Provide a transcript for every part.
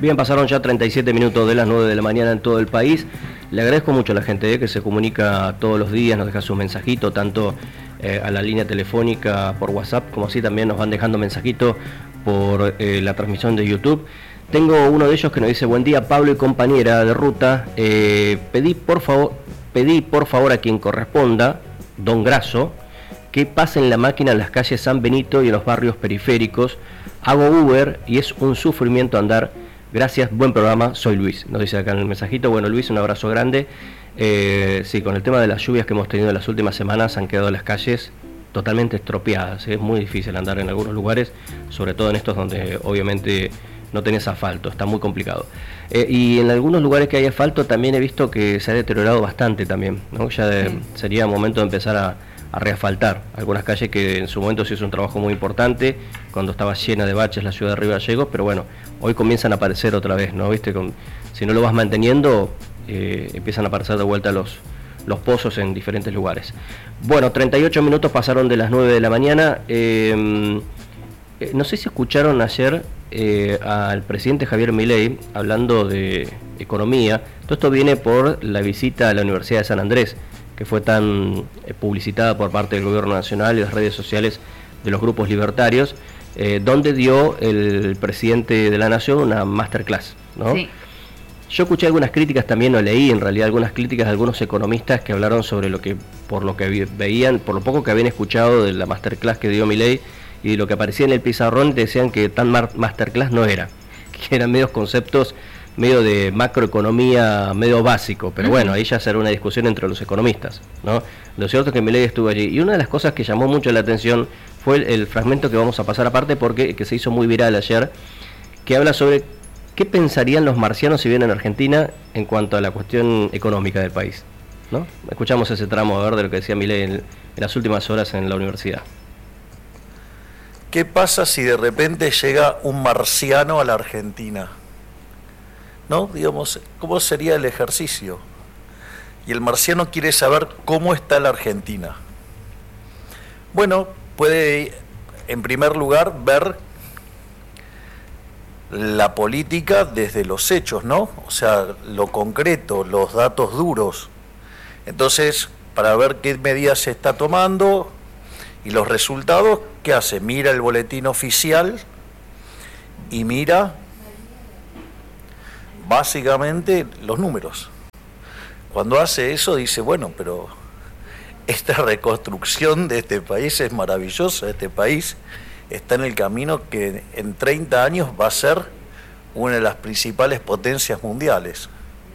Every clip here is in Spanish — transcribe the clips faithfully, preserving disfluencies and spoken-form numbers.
Bien, pasaron ya treinta y siete minutos de las nueve de la mañana en todo el país. Le agradezco mucho a la gente eh, que se comunica todos los días, nos deja su mensajito, tanto eh, a la línea telefónica por WhatsApp, como así también nos van dejando mensajitos por eh, la transmisión de YouTube. Tengo uno de ellos que nos dice: buen día, Pablo y compañera de ruta. Eh, pedí por favor, pedí por favor a quien corresponda, don Graso, que pasen la máquina en las calles San Benito y en los barrios periféricos. Hago Uber y es un sufrimiento andar. Gracias, buen programa, soy Luis. Nos dice acá en el mensajito. Bueno, Luis, un abrazo grande. Eh, sí, con el tema de las lluvias que hemos tenido en las últimas semanas, han quedado las calles totalmente estropeadas. Es muy difícil andar en algunos lugares, sobre todo en estos donde obviamente no tenés asfalto, está muy complicado. Eh, y en algunos lugares que hay asfalto también he visto que se ha deteriorado bastante también, ¿no? Ya de, sí. Sería momento de empezar a, a reasfaltar algunas calles que en su momento se hizo un trabajo muy importante, cuando estaba llena de baches la ciudad de Río Gallegos, pero bueno, hoy comienzan a aparecer otra vez, ¿no? ¿Viste? Con, si no lo vas manteniendo, eh, empiezan a aparecer de vuelta los, los pozos en diferentes lugares. Bueno, treinta y ocho minutos pasaron de las nueve de la mañana. Eh, eh, no sé si escucharon ayer eh, al presidente Javier Milei hablando de economía. Todo esto viene por la visita a la Universidad de San Andrés, que fue tan eh, publicitada por parte del gobierno nacional y las redes sociales de los grupos libertarios, eh, donde dio el presidente de la Nación una masterclass, ¿no? Sí. Yo escuché algunas críticas también, o leí en realidad algunas críticas de algunos economistas que hablaron sobre lo que, por lo que veían, por lo poco que habían escuchado de la masterclass que dio Milei y de lo que aparecía en el pizarrón, decían que tan masterclass no era, que eran medios conceptos, medio de macroeconomía, medio básico, pero uh-huh. Bueno, ahí ya será una discusión entre los economistas, ¿no? Lo cierto es que Milei estuvo allí, y una de las cosas que llamó mucho la atención fue el, el fragmento que vamos a pasar aparte, porque que se hizo muy viral ayer, que habla sobre qué pensarían los marcianos si vienen a Argentina en cuanto a la cuestión económica del país, ¿no? Escuchamos ese tramo a ver de lo que decía Milei en, en las últimas horas en la universidad. ¿Qué pasa si de repente llega un marciano a la Argentina? ¿No? Digamos, ¿cómo sería el ejercicio? Y el marciano quiere saber cómo está la Argentina. Bueno, puede, en primer lugar, ver la política desde los hechos, ¿no? O sea, lo concreto, los datos duros. Entonces, para ver qué medidas se está tomando y los resultados, ¿qué hace? Mira el boletín oficial y mira básicamente los números. Cuando hace eso dice, bueno, pero esta reconstrucción de este país es maravillosa, este país está en el camino que en treinta años va a ser una de las principales potencias mundiales.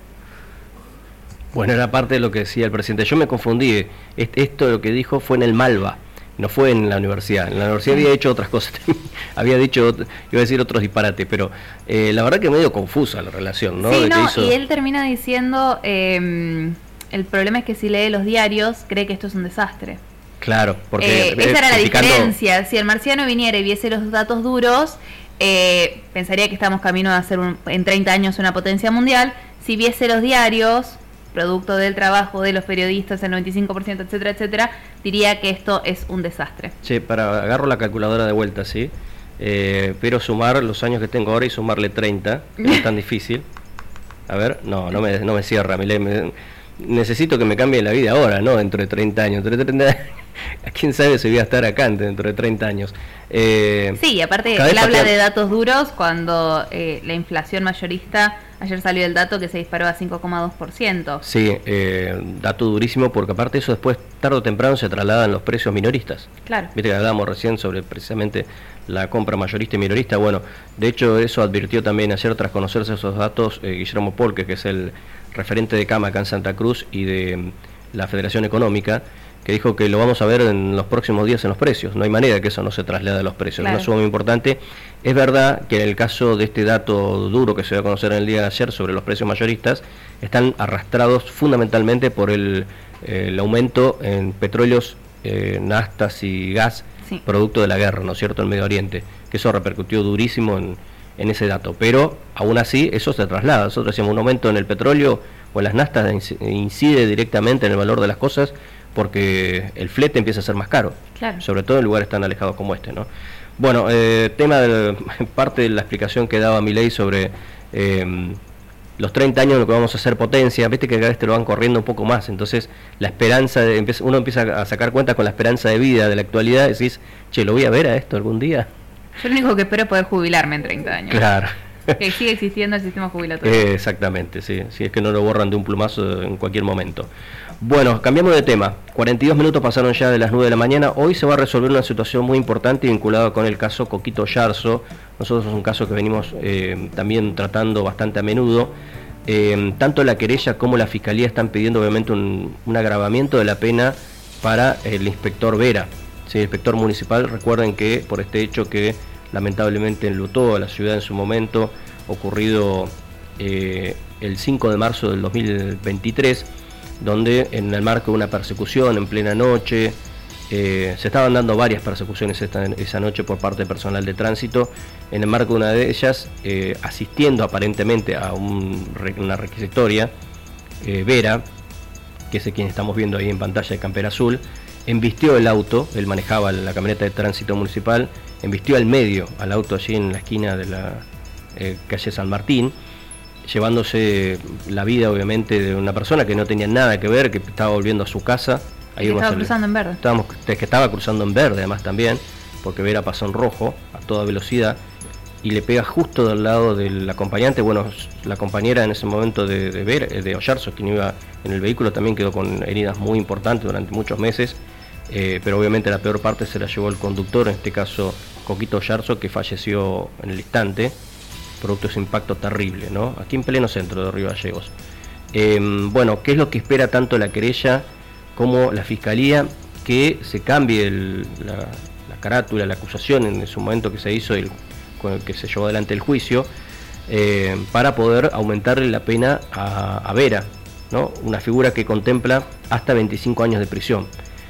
Bueno, era parte de lo que decía el presidente. Yo me confundí, esto lo que dijo fue en el Malva, no fue en la universidad. En la universidad había hecho otras cosas, había dicho, iba a decir otros disparates, pero eh, la verdad que medio confusa la relación, ¿no? Sí, de no, que hizo... y él termina diciendo, eh, el problema es que si lee los diarios, cree que esto es un desastre. Claro, porque... Eh, esa era la diferencia. Si el marciano viniera y viese los datos duros, eh, pensaría que estamos camino a ser un, en treinta años una potencia mundial. Si viese los diarios, producto del trabajo de los periodistas, el noventa y cinco por ciento, etcétera, etcétera, diría que esto es un desastre. Sí, para agarro la calculadora de vuelta, ¿sí? Eh, pero sumar los años que tengo ahora y sumarle treinta, no es tan difícil. A ver, no, no me, no me cierra, Milei, me, necesito que me cambie la vida ahora, no dentro de treinta años. Dentro de treinta años, quién sabe si voy a estar acá dentro de treinta años. Eh, sí, y aparte él habla de datos duros cuando eh, la inflación mayorista, ayer salió el dato que se disparó a cinco coma dos por ciento. Sí, eh, dato durísimo, porque aparte eso después, tarde o temprano, se trasladan los precios minoristas. Claro. Viste que hablábamos recién sobre precisamente la compra mayorista y minorista. Bueno, de hecho eso advirtió también ayer, tras conocerse esos datos, eh, Guillermo Polque, que es el referente de Cama acá en Santa Cruz y de la Federación Económica, que dijo que lo vamos a ver en los próximos días en los precios. No hay manera que eso no se traslade a los precios. Claro. Es una suma muy importante. Es verdad que en el caso de este dato duro que se dio a conocer en el día de ayer sobre los precios mayoristas, están arrastrados fundamentalmente por el, eh, el aumento en petróleos, eh, naftas y gas, sí, producto de la guerra, ¿no es cierto?, en Medio Oriente, que eso repercutió durísimo en, en ese dato. Pero aún así eso se traslada. Nosotros decíamos, un aumento en el petróleo o en las naftas incide directamente en el valor de las cosas, porque el flete empieza a ser más caro, claro, sobre todo en lugares tan alejados como este, ¿no? Bueno, eh, tema de parte de la explicación que daba Milei sobre Eh, los treinta años lo que vamos a hacer potencia, viste que cada vez te lo van corriendo un poco más, entonces la esperanza, de, uno empieza a sacar cuenta con la esperanza de vida de la actualidad, decís, che, ¿lo voy a ver a esto algún día? Yo lo único que espero es poder jubilarme en treinta años. Claro. Que sigue existiendo el sistema jubilatorio. Eh, exactamente, sí, si es que no lo borran de un plumazo en cualquier momento. Bueno, cambiamos de tema, cuarenta y dos minutos pasaron ya de las nueve de la mañana, hoy se va a resolver una situación muy importante vinculada con el caso Coquito Yarzo. Nosotros es un caso que venimos eh, también tratando bastante a menudo. Eh, tanto la querella como la fiscalía están pidiendo obviamente un, un agravamiento de la pena para el inspector Vera, ¿sí? El inspector municipal. Recuerden que por este hecho que lamentablemente enlutó a la ciudad en su momento, ocurrido eh, el cinco de marzo del dos mil veintitrés, donde en el marco de una persecución en plena noche, eh, se estaban dando varias persecuciones esta, esa noche por parte del personal de tránsito. En el marco de una de ellas, eh, asistiendo aparentemente a un, una requisitoria, eh, Vera, que es quien estamos viendo ahí en pantalla de campera azul, embistió el auto, él manejaba la camioneta de tránsito municipal, embistió al medio al auto allí en la esquina de la eh, calle San Martín, llevándose la vida obviamente de una persona que no tenía nada que ver, que estaba volviendo a su casa. Ahí que estaba cruzando en verde. Estábamos, que estaba cruzando en verde además también, porque Vera pasó en rojo a toda velocidad y le pega justo del lado del acompañante. Bueno, la compañera en ese momento de, de, Vera, de Oyarzo, quien iba en el vehículo, también quedó con heridas muy importantes durante muchos meses, eh, pero obviamente la peor parte se la llevó el conductor, en este caso Coquito Yarzo, que falleció en el instante, producto de ese impacto terrible, ¿no? Aquí en pleno centro de Río Gallegos. Eh, bueno, ¿qué es lo que espera tanto la querella como la fiscalía? Que se cambie el, la, la carátula, la acusación en su momento que se hizo, el, con el que se llevó adelante el juicio, eh, para poder aumentarle la pena a, a Vera, ¿no? Una figura que contempla hasta veinticinco años de prisión.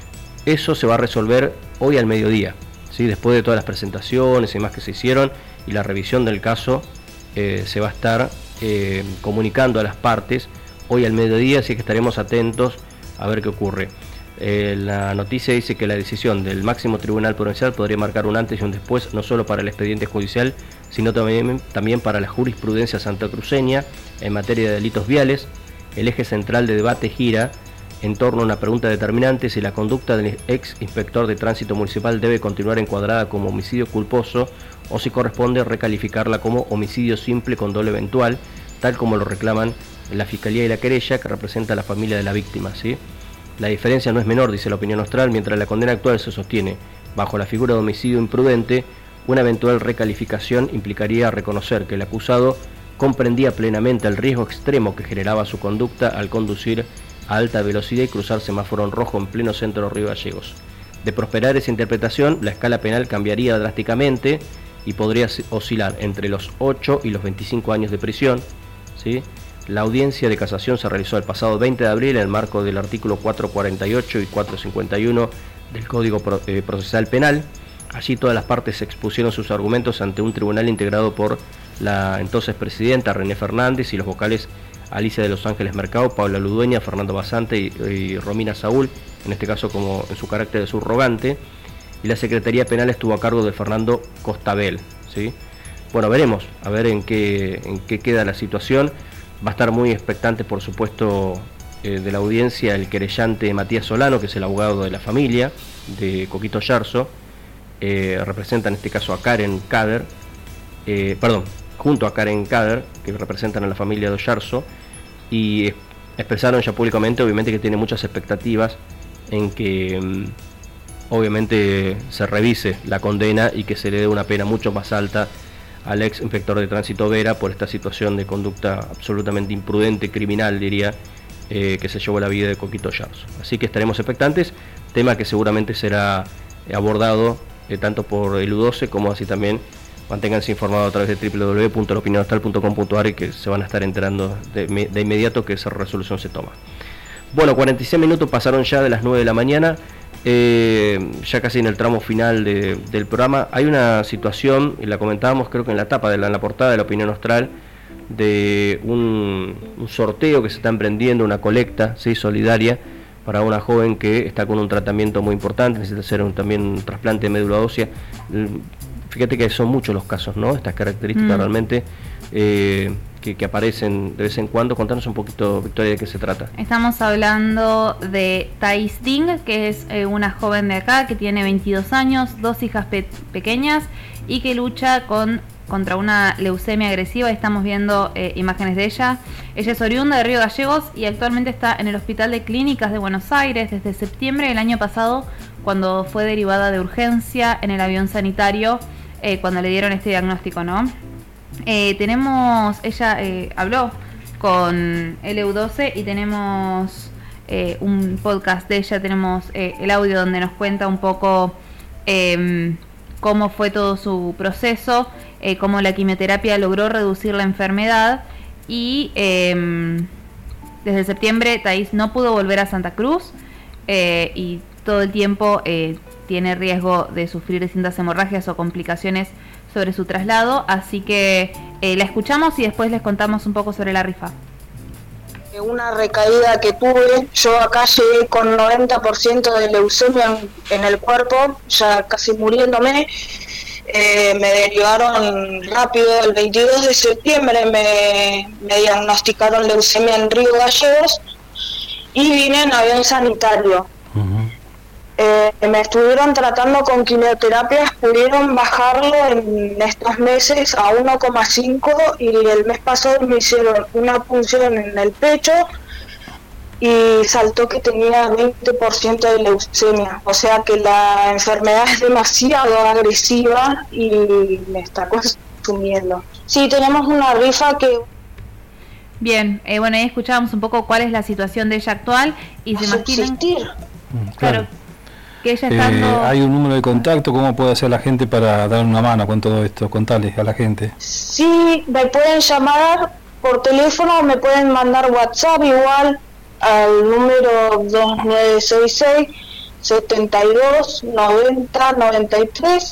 Eso se va a resolver hoy al mediodía, ¿sí? Después de todas las presentaciones y demás que se hicieron y la revisión del caso, eh, se va a estar eh, comunicando a las partes hoy al mediodía, así que estaremos atentos a ver qué ocurre. Eh, la noticia dice que la decisión del máximo tribunal provincial podría marcar un antes y un después, no solo para el expediente judicial, sino también, también para la jurisprudencia santacruceña en materia de delitos viales. El eje central de debate gira en torno a una pregunta determinante: si la conducta del ex inspector de tránsito municipal debe continuar encuadrada como homicidio culposo o si corresponde recalificarla como homicidio simple con dolo eventual, tal como lo reclaman la Fiscalía y la querella, que representa a la familia de la víctima, ¿sí? La diferencia no es menor, dice la opinión austral, mientras la condena actual se sostiene bajo la figura de homicidio imprudente. Una eventual recalificación implicaría reconocer que el acusado comprendía plenamente el riesgo extremo que generaba su conducta al conducir a alta velocidad y cruzar semáforo en rojo en pleno centro de Río Gallegos. De prosperar esa interpretación, la escala penal cambiaría drásticamente y podría oscilar entre los ocho y los veinticinco años de prisión, ¿sí? La audiencia de casación se realizó el pasado veinte de abril en el marco del artículo cuatrocientos cuarenta y ocho y cuatrocientos cincuenta y uno del Código Procesal Penal. Allí todas las partes expusieron sus argumentos ante un tribunal integrado por la entonces presidenta René Fernández y los vocales Alicia de Los Ángeles Mercado, Paula Ludueña, Fernando Basante y, y Romina Saúl, en este caso como en su carácter de subrogante, y la Secretaría Penal estuvo a cargo de Fernando Costabel, ¿sí? Bueno, veremos, a ver en qué, en qué queda la situación. Va a estar muy expectante, por supuesto, eh, de la audiencia el querellante Matías Solano, que es el abogado de la familia de Coquito Yarzo, eh, representa en este caso a Karen Kader, eh, perdón, junto a Karen Kader, que representan a la familia de Yarzo, y expresaron ya públicamente, obviamente, que tiene muchas expectativas en que um, obviamente se revise la condena y que se le dé una pena mucho más alta al ex inspector de tránsito Vera por esta situación de conducta absolutamente imprudente, criminal, diría, eh, que se llevó la vida de Coquito Yarzo. Así que estaremos expectantes, tema que seguramente será abordado eh, tanto por el U doce como así también. Manténganse informados a través de doble u doble u doble u punto la opinión austral punto com punto a r y que se van a estar enterando de, de inmediato que esa resolución se toma. Bueno, cuarenta y seis minutos pasaron ya de las nueve de la mañana, eh, ya casi en el tramo final de, del programa. Hay una situación, y la comentábamos creo que en la tapa, de la, en la portada de la opinión austral, de un, un sorteo que se está emprendiendo, una colecta, ¿sí?, solidaria, para una joven que está con un tratamiento muy importante, necesita hacer un, también un trasplante de médula ósea. Fíjate que son muchos los casos, ¿no? Estas características mm. realmente. Eh, que, que aparecen de vez en cuando. Contanos un poquito, Victoria, de qué se trata. Estamos hablando de Thais Ding, que es eh, una joven de acá que tiene veintidós años, dos hijas pe pequeñas y que lucha con contra una leucemia agresiva. Estamos viendo eh, imágenes de ella. Ella es oriunda de Río Gallegos y actualmente está en el Hospital de Clínicas de Buenos Aires desde septiembre del año pasado, cuando fue derivada de urgencia en el avión sanitario, eh, cuando le dieron este diagnóstico, ¿no? Eh, tenemos, ella eh, habló con L U doce y tenemos eh, un podcast de ella, tenemos eh, el audio donde nos cuenta un poco eh, cómo fue todo su proceso, eh, cómo la quimioterapia logró reducir la enfermedad y eh, desde septiembre Thais no pudo volver a Santa Cruz eh, y todo el tiempo eh, tiene riesgo de sufrir distintas hemorragias o complicaciones sobre su traslado, así que eh, la escuchamos y después les contamos un poco sobre la rifa. Una recaída que tuve, yo acá llegué con noventa por ciento de leucemia en, en el cuerpo, ya casi muriéndome. Eh, me derivaron rápido, el veintidós de septiembre me, me diagnosticaron leucemia en Río Gallegos y vine en avión sanitario. Uh-huh. Eh, me estuvieron tratando con quimioterapias, pudieron bajarlo en estos meses a uno coma cinco y el mes pasado me hicieron una punción en el pecho y saltó que tenía veinte por ciento de leucemia, o sea que la enfermedad es demasiado agresiva y me está consumiendo. Sí, tenemos una rifa que... Bien, eh, bueno, ahí escuchábamos un poco cuál es la situación de ella actual y se imaginan... Claro. claro. Que ella está eh, dando... Hay un número de contacto, ¿cómo puede hacer la gente para dar una mano con todo esto? Contales a la gente. Sí, me pueden llamar por teléfono o me pueden mandar WhatsApp igual al número dos nueve seis seis, setenta y dos, noventa, noventa y tres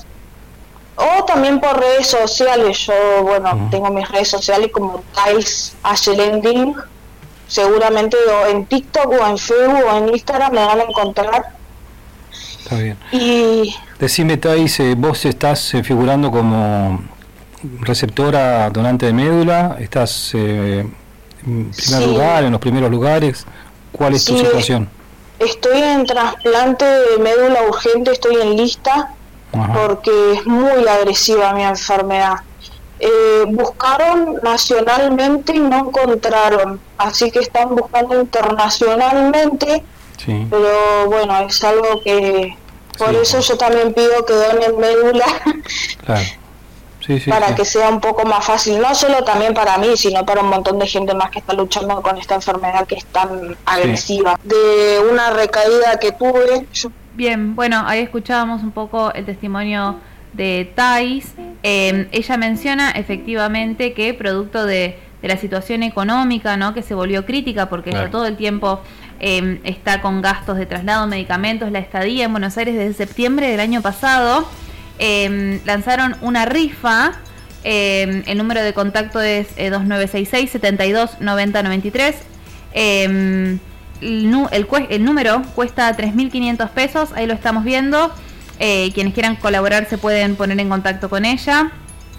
o también por redes sociales. Yo, bueno, uh-huh. tengo mis redes sociales como Thais Ding, seguramente o en TikTok o en Facebook o en Instagram me van a encontrar. Está bien. Y decime, Thais, eh, vos estás eh, figurando como receptora donante de médula, estás eh, en primer sí. lugar, en los primeros lugares. ¿Cuál es sí, tu situación? Estoy en trasplante de médula urgente, estoy en lista. Ajá. Porque es muy agresiva mi enfermedad. Eh, buscaron nacionalmente y no encontraron, así que están buscando internacionalmente. Sí. Pero bueno, es algo que por sí, eso yo también pido que donen médula. Claro. Sí, sí, para sí. que sea un poco más fácil, no solo también para mí, sino para un montón de gente más que está luchando con esta enfermedad que es tan agresiva. Sí. De una recaída que tuve. Yo... Bien, bueno, ahí escuchábamos un poco el testimonio de Thais. Eh, ella menciona efectivamente que producto de, de la situación económica, ¿no?, que se volvió crítica porque claro. ella todo el tiempo eh, está con gastos de traslado, medicamentos, la estadía en Buenos Aires desde septiembre del año pasado. Eh, lanzaron una rifa, eh, el número de contacto es eh, dos nueve seis seis, setenta y dos, noventa, noventa y tres. Eh, el, nu el, el número cuesta tres mil quinientos pesos, ahí lo estamos viendo. Eh, quienes quieran colaborar se pueden poner en contacto con ella.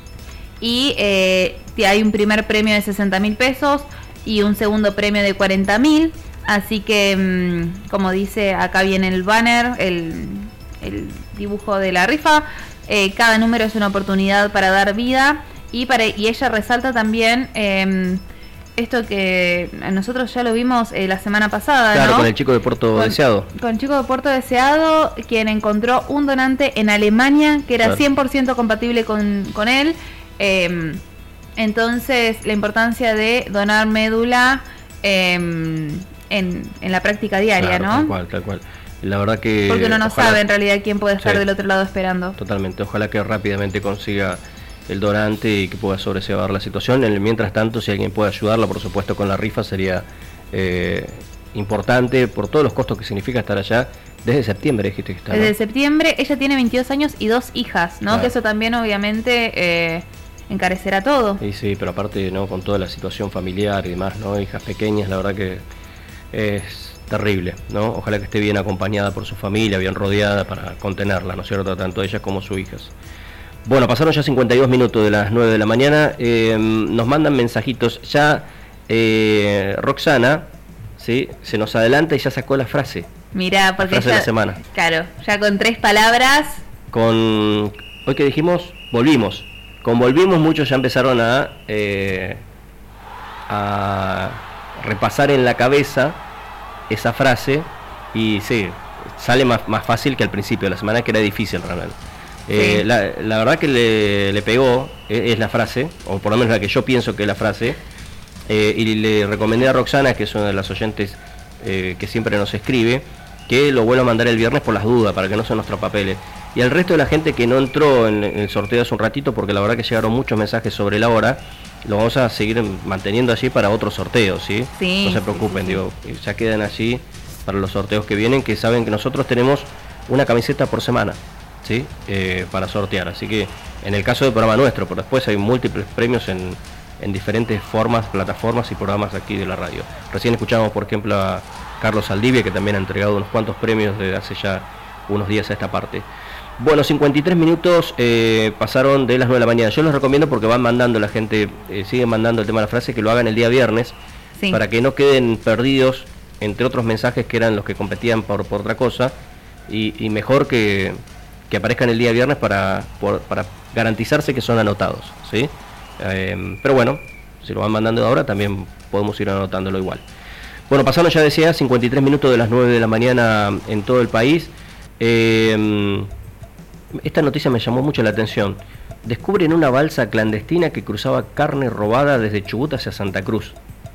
Y eh, hay un primer premio de sesenta mil pesos y un segundo premio de cuarenta mil. Así que, mmm, como dice, acá viene el banner, el, el dibujo de la rifa. Eh, cada número es una oportunidad para dar vida. Y, para, y ella resalta también eh, esto que nosotros ya lo vimos eh, la semana pasada, claro, ¿no? Con el chico de Puerto con, Deseado. Con el chico de Puerto Deseado, quien encontró un donante en Alemania que era claro. cien por ciento compatible con, con él. Eh, entonces, la importancia de donar médula eh, en, en la práctica diaria, claro, ¿no? Tal cual, tal cual. La verdad que... Porque uno no ojalá, sabe en realidad quién puede estar sí, del otro lado esperando. Totalmente. Ojalá que rápidamente consiga el donante y que pueda sobrellevar la situación. En el mientras tanto, si alguien puede ayudarla, por supuesto, con la rifa sería eh, importante por todos los costos que significa estar allá. Desde septiembre dijiste que está, ¿no? Desde septiembre. Ella tiene veintidós años y dos hijas, ¿no? Claro. Que eso también obviamente eh, encarecerá todo. Sí, sí, pero aparte, ¿no?, con toda la situación familiar y demás, ¿no? Hijas pequeñas, la verdad que es terrible, ¿no? Ojalá que esté bien acompañada por su familia, bien rodeada para contenerla, ¿no es cierto?, tanto ellas como sus hijas. Bueno, pasaron ya cincuenta y dos minutos de las nueve de la mañana. Eh, nos mandan mensajitos. Ya eh, Roxana, ¿sí?, se nos adelanta y ya sacó la frase. Mirá, porque la frase ya, de la semana. Claro, ya con tres palabras. Con hoy que dijimos, volvimos. Con volvimos muchos ya empezaron a, eh, a repasar en la cabeza esa frase. Y sí, sale más, más fácil que al principio de la semana, que era difícil realmente. Eh, sí. la, la verdad que le, le pegó, es, es la frase, o por lo menos la que yo pienso que es la frase, eh, y le recomendé a Roxana, que es una de las oyentes eh, que siempre nos escribe, que lo vuelva a mandar el viernes por las dudas, para que no sean nuestros papeles. Y al resto de la gente que no entró en, en el sorteo hace un ratito, porque la verdad que llegaron muchos mensajes sobre la hora, lo vamos a seguir manteniendo allí para otros sorteos, ¿sí? Sí, no se preocupen, sí, sí, digo, ya quedan allí para los sorteos que vienen, que saben que nosotros tenemos una camiseta por semana, ¿sí? Eh, para sortear, así que en el caso del programa nuestro, pero después hay múltiples premios en, en diferentes formas, plataformas y programas aquí de la radio. Recién escuchamos, por ejemplo, a Carlos Saldivia, que también ha entregado unos cuantos premios desde hace ya unos días a esta parte. Bueno, cincuenta y tres minutos eh, pasaron de las nueve de la mañana. Yo los recomiendo porque van mandando, la gente eh, sigue mandando el tema de la frase, que lo hagan el día viernes, sí, para que no queden perdidos entre otros mensajes que eran los que competían por, por otra cosa, y, y mejor que, que aparezcan el día viernes para, por, para garantizarse que son anotados, ¿sí? Eh, pero bueno, si lo van mandando ahora también podemos ir anotándolo igual. Bueno, pasaron, ya decía, cincuenta y tres minutos de las nueve de la mañana en todo el país. Eh, esta noticia me llamó mucho la atención. Descubren una balsa clandestina que cruzaba carne robada desde Chubut hacia Santa Cruz.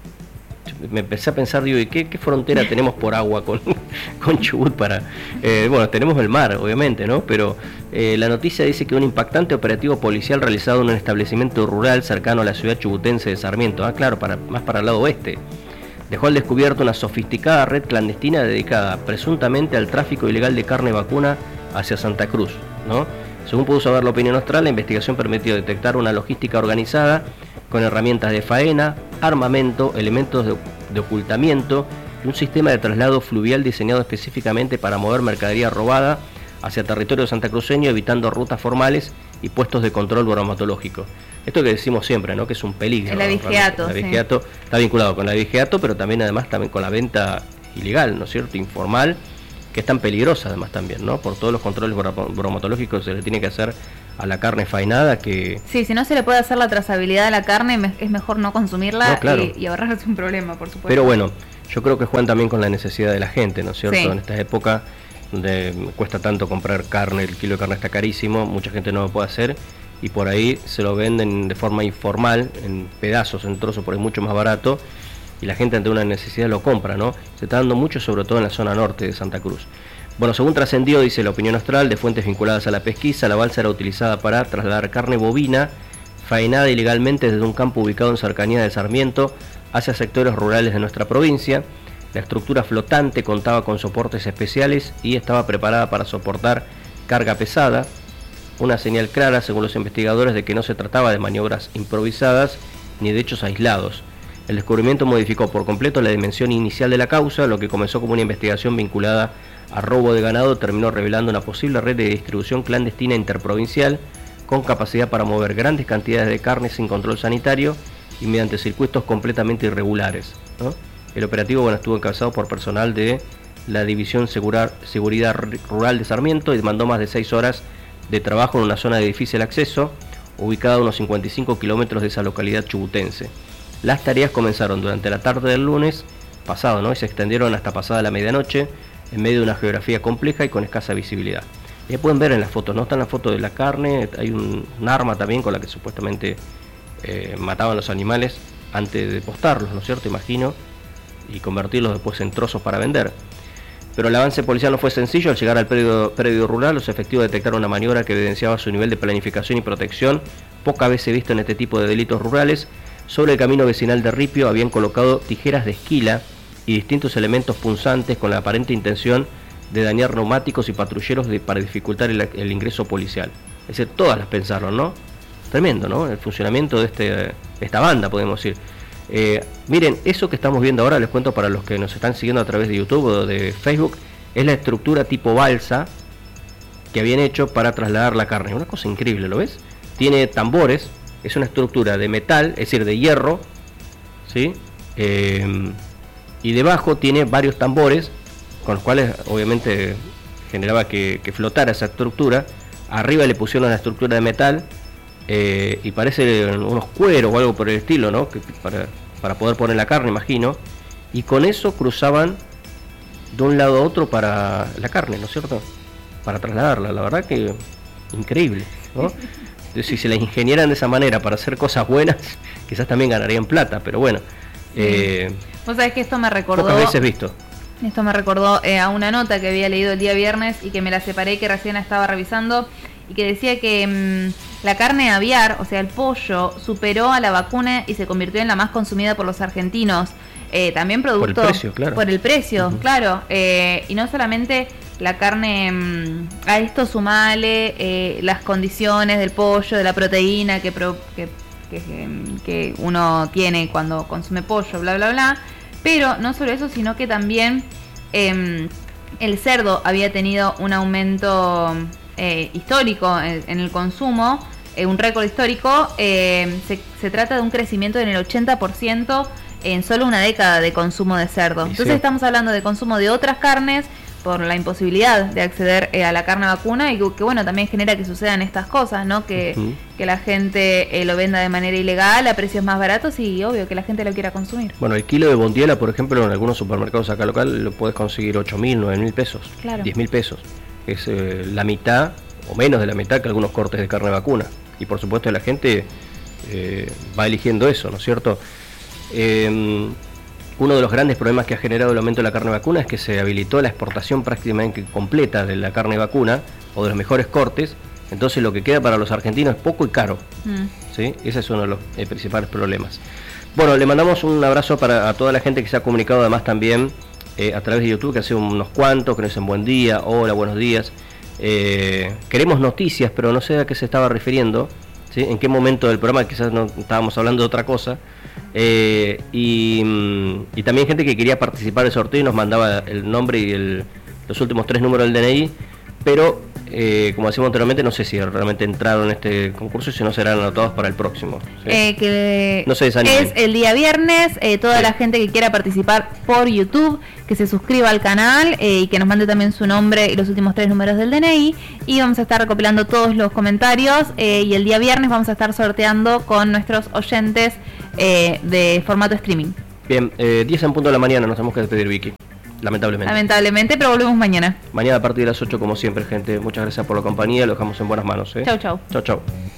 Me empecé a pensar, digo, ¿y qué, qué frontera tenemos por agua con, con Chubut para...? Eh, bueno, tenemos el mar, obviamente, ¿no? Pero eh, la noticia dice que un impactante operativo policial realizado en un establecimiento rural cercano a la ciudad chubutense de Sarmiento, ah, claro, para, más para el lado oeste, dejó al descubierto una sofisticada red clandestina dedicada presuntamente al tráfico ilegal de carne vacuna hacia Santa Cruz, ¿no? Según pudo saber la Opinión Austral, la investigación permitió detectar una logística organizada con herramientas de faena, armamento, elementos de, de ocultamiento y un sistema de traslado fluvial diseñado específicamente para mover mercadería robada hacia territorio santacruceño, evitando rutas formales y puestos de control bromatológico. Esto que decimos siempre, ¿no?, que es un peligro. El abigeato. El abigeato sí, está vinculado con el abigeato, pero también además también con la venta ilegal, ¿no es cierto?, informal, que es tan peligrosa además también, ¿no?, por todos los controles bromatológicos que se le tiene que hacer a la carne faenada, que... Sí, si no se le puede hacer la trazabilidad a la carne, es mejor no consumirla, no, claro, y, y ahorrarse un problema, por supuesto. Pero bueno, yo creo que juegan también con la necesidad de la gente, ¿no es cierto?, sí, en esta época donde cuesta tanto comprar carne, el kilo de carne está carísimo, mucha gente no lo puede hacer, y por ahí se lo venden de forma informal, en pedazos, en trozos, por ahí mucho más barato, y la gente ante una necesidad lo compra, ¿no? Se está dando mucho, sobre todo en la zona norte de Santa Cruz. Bueno, según trascendió, dice la Opinión Austral, de fuentes vinculadas a la pesquisa, la balsa era utilizada para trasladar carne bovina faenada ilegalmente desde un campo ubicado en cercanía de Sarmiento hacia sectores rurales de nuestra provincia. La estructura flotante contaba con soportes especiales y estaba preparada para soportar carga pesada, una señal clara, según los investigadores, de que no se trataba de maniobras improvisadas ni de hechos aislados. El descubrimiento modificó por completo la dimensión inicial de la causa, lo que comenzó como una investigación vinculada a robo de ganado terminó revelando una posible red de distribución clandestina interprovincial con capacidad para mover grandes cantidades de carne sin control sanitario y mediante circuitos completamente irregulares, ¿no? El operativo, bueno, estuvo encabezado por personal de la División Seguridad Rural de Sarmiento y demandó más de seis horas de trabajo en una zona de difícil acceso, ubicada a unos cincuenta y cinco kilómetros de esa localidad chubutense. Las tareas comenzaron durante la tarde del lunes pasado, ¿no?, y se extendieron hasta pasada la medianoche, en medio de una geografía compleja y con escasa visibilidad. Ya pueden ver en las fotos, ¿no? Están las fotos de la carne, hay un, un arma también con la que supuestamente eh, mataban los animales antes de postarlos, ¿no es cierto?, imagino, y convertirlos después en trozos para vender. Pero el avance policial no fue sencillo. Al llegar al predio, predio rural, los efectivos detectaron una maniobra que evidenciaba su nivel de planificación y protección, pocas veces visto en este tipo de delitos rurales. Sobre el camino vecinal de Ripio habían colocado tijeras de esquila y distintos elementos punzantes con la aparente intención de dañar neumáticos y patrulleros de, para dificultar el, el ingreso policial. Es decir, todas las pensaron, ¿no? Tremendo, ¿no?, el funcionamiento de este, esta banda, podemos decir. Eh, miren, eso que estamos viendo ahora, les cuento para los que nos están siguiendo a través de YouTube o de Facebook, es la estructura tipo balsa que habían hecho para trasladar la carne. Una cosa increíble, ¿lo ves? Tiene tambores, es una estructura de metal, es decir, de hierro, ¿sí? Eh, y debajo tiene varios tambores, con los cuales obviamente generaba que, que flotara esa estructura. Arriba le pusieron una estructura de metal, eh, y parece unos cueros o algo por el estilo, ¿no? Que, para, para poder poner la carne, imagino. Y con eso cruzaban de un lado a otro para la carne, ¿no es cierto? Para trasladarla, la verdad que increíble, ¿no? Entonces, si se la ingenieran de esa manera para hacer cosas buenas, quizás también ganarían plata, pero bueno. Eh, Vos sabés que esto me recordó... Pocas veces visto. Esto me recordó eh, a una nota que había leído el día viernes y que me la separé, que recién la estaba revisando, y que decía que mmm, la carne aviar, o sea, el pollo, superó a la vacuna y se convirtió en la más consumida por los argentinos. Eh, también producto... Por el precio, claro. Por el precio, uh-huh. claro. Eh, y no solamente la carne, mmm, a esto sumale eh, las condiciones del pollo, de la proteína que, pro, que, que, que uno tiene cuando consume pollo, bla, bla, bla. Pero no solo eso, sino que también eh, el cerdo había tenido un aumento eh, histórico en, en el consumo, eh, un récord histórico. Eh, se, se trata de un crecimiento en el ochenta por ciento en solo una década de consumo de cerdo. Entonces sí, estamos hablando de consumo de otras carnes por la imposibilidad de acceder eh, a la carne vacuna, y que, que bueno, también genera que sucedan estas cosas, ¿no? Que, uh-huh. que la gente eh, lo venda de manera ilegal a precios más baratos y obvio que la gente lo quiera consumir. Bueno, el kilo de bondiola, por ejemplo, en algunos supermercados acá local lo puedes conseguir ocho mil, nueve mil pesos, claro. diez mil pesos. Es eh, la mitad o menos de la mitad que algunos cortes de carne vacuna. Y por supuesto la gente eh, va eligiendo eso, ¿no es cierto? Eh, Uno de los grandes problemas que ha generado el aumento de la carne vacuna es que se habilitó la exportación prácticamente completa de la carne vacuna o de los mejores cortes. Entonces lo que queda para los argentinos es poco y caro, mm. ¿sí? Ese es uno de los eh, principales problemas. Bueno, le mandamos un abrazo para a toda la gente que se ha comunicado además también eh, a través de YouTube, que hace unos cuantos, que nos dicen buen día, hola, buenos días. Eh, queremos noticias, pero no sé a qué se estaba refiriendo, ¿sí? En qué momento del programa, quizás no estábamos hablando de otra cosa. Eh, y, y también gente que quería participar del sorteo y nos mandaba el nombre y el, los últimos tres números del D N I, pero eh, como decíamos anteriormente, no sé si realmente entraron en este concurso y si no serán anotados para el próximo, ¿sí? eh, que no se desanimen. Es el día viernes, eh, toda sí. la gente que quiera participar por YouTube, que se suscriba al canal eh, y que nos mande también su nombre y los últimos tres números del D N I, y vamos a estar recopilando todos los comentarios eh, y el día viernes vamos a estar sorteando con nuestros oyentes eh, de formato streaming. Bien, eh, diez en punto de la mañana nos tenemos que despedir, Vicky. Lamentablemente. Lamentablemente, pero volvemos mañana. Mañana a partir de las ocho como siempre, gente. Muchas gracias por la compañía, lo dejamos en buenas manos, ¿eh? Chau, chau. Chau, chau.